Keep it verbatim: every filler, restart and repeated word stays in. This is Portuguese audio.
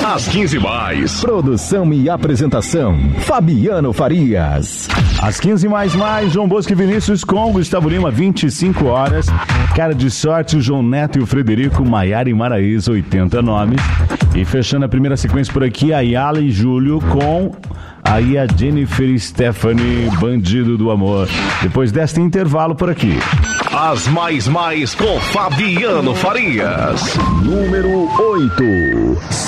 Às quinze mais. Produção e apresentação, Fabiano Farias. Às quinze mais mais, João Bosco e Vinícius com Gustavo Lima, vinte e cinco horas. Cara de Sorte, o João Neto e o Frederico, Maiara e Maraísa, oitenta nomes. E fechando a primeira sequência por aqui, a Yala e Júlio com aí a Jennifer Stephanie, Bandido do Amor. Depois deste intervalo por aqui. As mais mais com Fabiano Farias. Número oito.